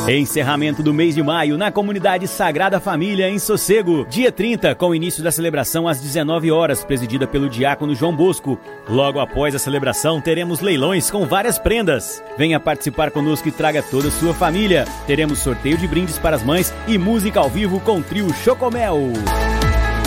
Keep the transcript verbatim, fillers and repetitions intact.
Encerramento do mês de maio na comunidade Sagrada Família, em Sossego. Dia trinta, com o início da celebração às dezenove horas, presidida pelo diácono João Bosco. Logo após a celebração, teremos leilões com várias prendas. Venha participar conosco e traga toda a sua família. Teremos sorteio de brindes para as mães e música ao vivo com o trio Chocomel.